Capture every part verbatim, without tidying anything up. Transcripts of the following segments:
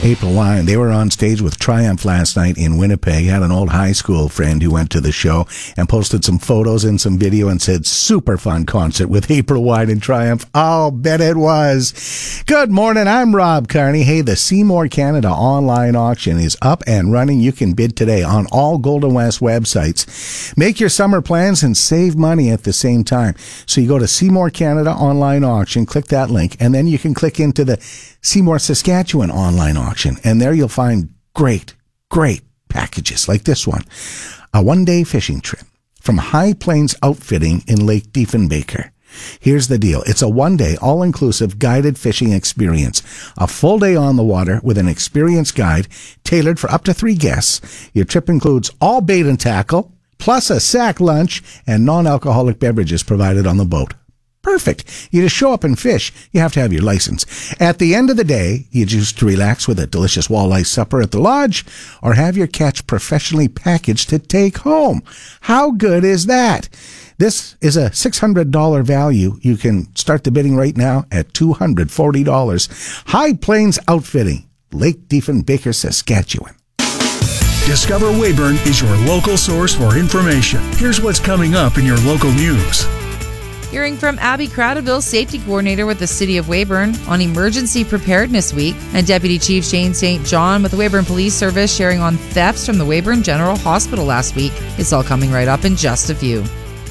April Wine. They were on stage with Triumph last night in Winnipeg. Had an old high school friend who went to the show and posted some photos and some video and said, super fun concert with April Wine and Triumph. I'll bet it was. Good morning. I'm Rob Carney. Hey, the Seymour Canada online auction is up and running. You can bid today on all Golden West websites. Make your summer plans and save money at the same time. So you go to Seymour Canada online auction, click that link, and then you can click into the Seymour Saskatchewan online auction. And there you'll find great, great packages like this one. A one-day fishing trip from High Plains Outfitting in Lake Diefenbaker. Here's the deal. It's a one-day, all-inclusive guided fishing experience. A full day on the water with an experienced guide tailored for up to three guests. Your trip includes all bait and tackle, plus a sack lunch and non-alcoholic beverages provided on the boat. Perfect. You just show up and fish. You have to have your license. At the end of the day, you choose to relax with a delicious walleye supper at the lodge or have your catch professionally packaged to take home. How good is that? This is a six hundred dollars value. You can start the bidding right now at two hundred forty dollars. High Plains Outfitting, Lake Diefenbaker, Saskatchewan. Discover Weyburn is your local source for information. Here's what's coming up in your local news. Hearing from Abby Cradaville, Safety Coordinator with the City of Weyburn, on Emergency Preparedness Week, and Deputy Chief Shane Saint John with the Weyburn Police Service sharing on thefts from the Weyburn General Hospital last week. It's all coming right up in just a few.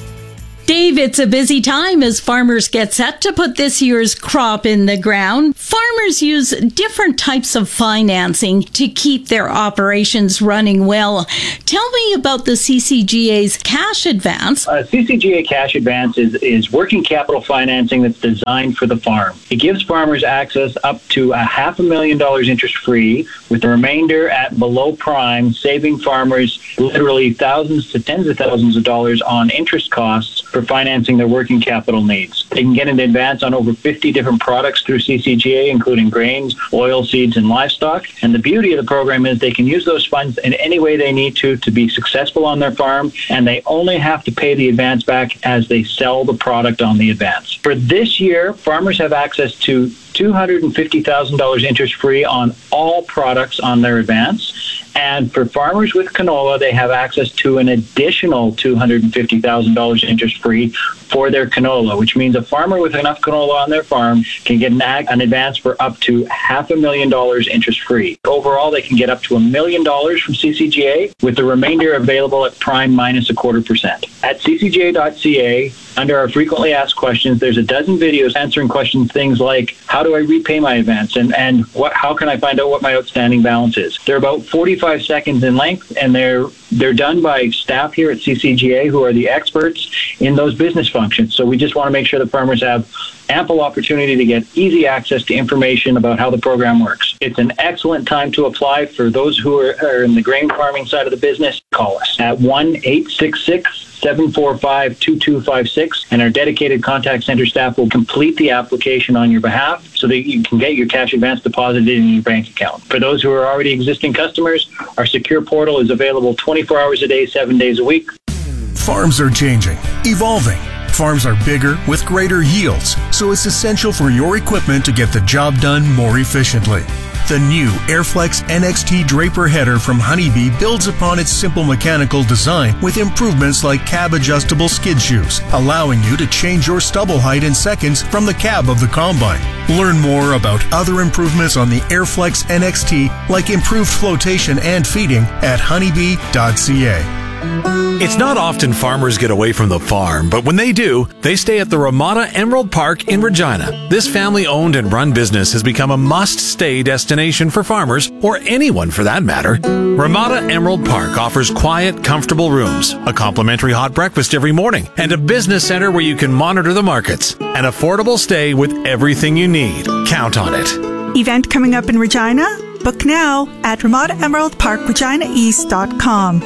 Dave, it's a busy time as farmers get set to put this year's crop in the ground. Farmers use different types of financing to keep their operations running well. Tell me about the C C G A's cash advance. Uh, C C G A cash advance is, is working capital financing that's designed for the farm. It gives farmers access up to a half a million dollars interest-free, with the remainder at below prime, saving farmers literally thousands to tens of thousands of dollars on interest costs for financing their working capital needs. They can get an advance on over fifty different products through C C G A, including grains, oil seeds, and livestock. And the beauty of the program is they can use those funds in any way they need to to be successful on their farm, and they only have to pay the advance back as they sell the product on the advance. For this year, farmers have access to two hundred fifty thousand dollars interest-free on all products on their advance. And for farmers with canola, they have access to an additional two hundred fifty thousand dollars interest-free for their canola, which means a farmer with enough canola on their farm can get an, ag- an advance for up to half a million dollars interest-free. Overall, they can get up to a million dollars from C C G A, with the remainder available at prime minus a quarter percent. At c c g a dot c a, under our frequently asked questions, there's a dozen videos answering questions, things like, how do I repay my advance? And, and what, how can I find out what my outstanding balance is? They're about forty-five seconds in length, and they're they're done by staff here at C C G A who are the experts in those business functions. So we just want to make sure that farmers have ample opportunity to get easy access to information about how the program works. It's an excellent time to apply for those who are, are in the grain farming side of the business. Call us at one eight six six, seven four five, two two five six, and our dedicated contact center staff will complete the application on your behalf so that you can get your cash advance deposited in your bank account. For those who are already existing customers, our secure portal is available twenty-four hours a day, seven days a week. Farms are changing, evolving. Farms are bigger with greater yields, so it's essential for your equipment to get the job done more efficiently. The new Airflex N X T Draper header from Honeybee builds upon its simple mechanical design with improvements like cab-adjustable skid shoes, allowing you to change your stubble height in seconds from the cab of the combine. Learn more about other improvements on the Airflex N X T, like improved flotation and feeding, at honeybee dot c a. It's not often farmers get away from the farm, but when they do, they stay at the Ramada Emerald Park in Regina. This family-owned and run business has become a must-stay destination for farmers, or anyone for that matter. Ramada Emerald Park offers quiet, comfortable rooms, a complimentary hot breakfast every morning, and a business center where you can monitor the markets. An affordable stay with everything you need. Count on it. Event coming up in Regina? Book now at ramada emerald park regina east dot com.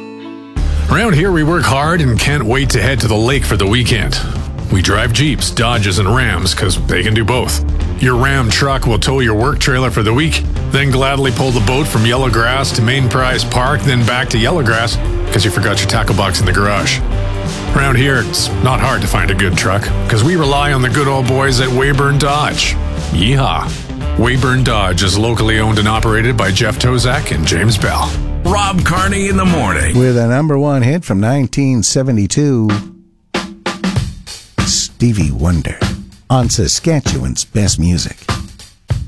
Around here, we work hard and can't wait to head to the lake for the weekend. We drive Jeeps, Dodges, and Rams because they can do both. Your Ram truck will tow your work trailer for the week, then gladly pull the boat from Yellowgrass to Main Prize Park, then back to Yellowgrass because you forgot your tackle box in the garage. Around here, it's not hard to find a good truck because we rely on the good old boys at Weyburn Dodge. Yeehaw. Weyburn Dodge is locally owned and operated by Jeff Tozak and James Bell. Rob Carney in the morning. With a number one hit from nineteen seventy-two, Stevie Wonder on Saskatchewan's Best Music.